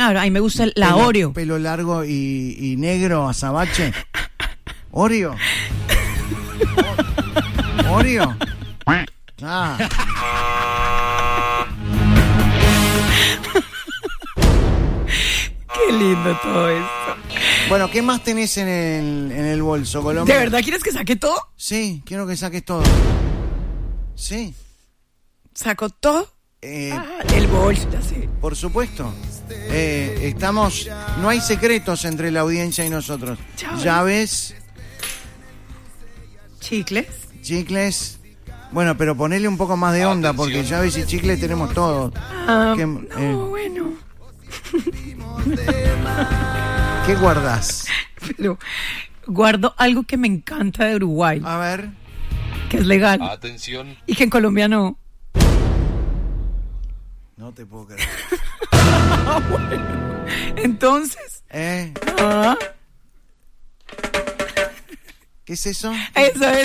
Claro, a mí me gusta la Oreo. Pelo largo y negro, azabache. Oreo. Oreo. Ah. Qué lindo todo esto. Bueno, ¿qué más tenés en el bolso, Colombia? ¿De verdad quieres que saque todo? Sí, quiero que saques todo. Sí. ¿Saco todo? El bolso, ya sé. Por supuesto. Estamos... No hay secretos entre la audiencia y nosotros. Llaves. Chicles. Bueno, pero ponele un poco más de onda, porque llaves y chicles tenemos todos. Bueno. ¿Qué guardás? Pero guardo algo que me encanta de Uruguay. A ver. Que es legal. Atención. Y que en Colombia no. No te puedo creer. Bueno. Entonces. ¿Qué es eso? Eso es.